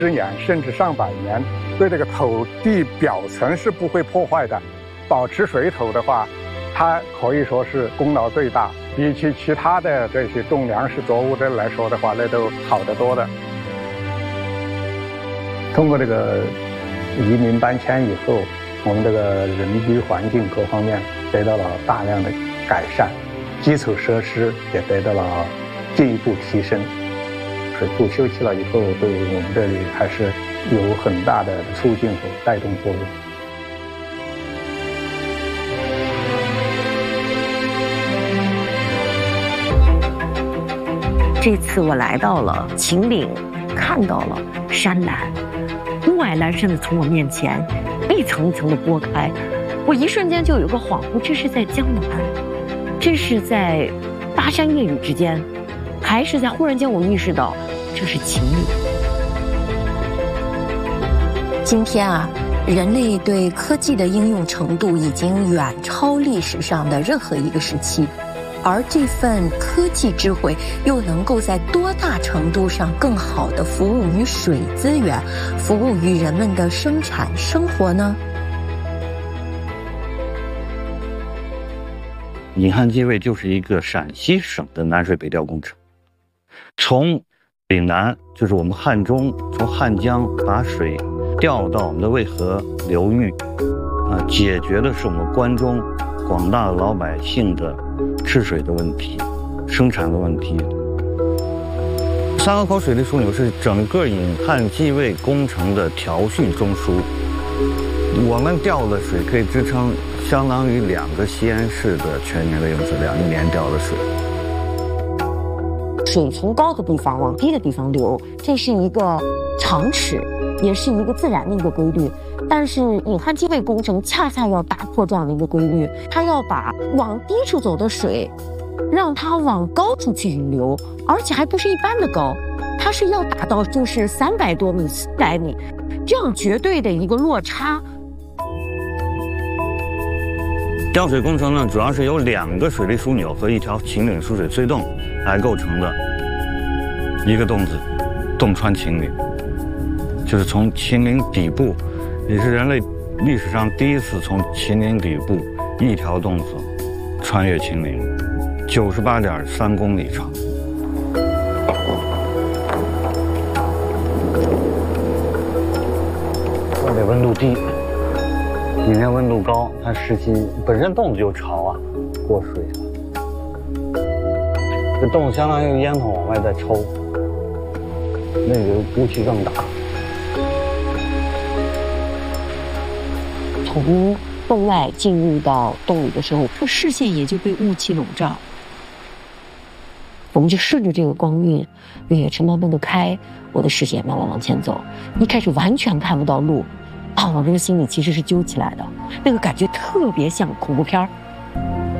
年甚至上百年，对这个土地表层是不会破坏的。保持水土的话，它可以说是功劳最大，比起其他的这些种粮食作物的来说的话，那都好得多的。通过这个移民搬迁以后，我们这个人居环境各方面得到了大量的改善，基础设施也得到了进一步提升。水库修葺了以后，对我们这里还是有很大的促进和带动作用。 这次我来到了秦岭，看到了山岚，雾霭阑珊的从我面前一层一层的拨开，我一瞬间就有个恍惚，这是在江南，这是在巴山夜雨之间，还是在忽然间我意识到这是秦岭。 今天啊，人类对科技的应用程度已经远超历史上的任何一个时期。而这份科技智慧又能够在多大程度上更好地服务于水资源，服务于人们的生产生活呢？ 引汉济渭就是一个陕西省的南水北调工程，从岭南，就是我们汉中，从汉江把水调到我们的渭河流域，解决的是我们关中广大的老百姓的吃水的问题、生产的问题。沙河口水利枢纽是整个引汉济渭工程的调训中枢，我们调的水可以支撑相当于2个西安市的全年的用水量，1年调的水。 水从高的地方往低的地方流，这是一个常识，也是一个自然的一个规律。但是引汉济渭工程恰恰要打破这样的一个规律，它要把往低处走的水让它往高处去引流，而且还不是一般的高，它是要达到就是300多米、400米这样绝对的一个落差。 调水工程呢，主要是由2个水利枢纽和一条秦岭输水隧洞来构成的一个洞子，洞穿秦岭，就是从秦岭底部，也是人类历史上第一次从秦岭底部一条洞子穿越秦岭，98.3公里长。外面温度低，里面温度高，它湿气本身洞子就潮啊，过水了。这洞子相当于烟筒往外在抽，那个雾气更大。 从洞外进入到洞里的时候，视线也就被雾气笼罩。我们就顺着这个光晕，越野车慢慢的开，我的视线慢慢往前走。一开始完全看不到路，我这个心里其实是揪起来的，那个感觉特别像恐怖片儿。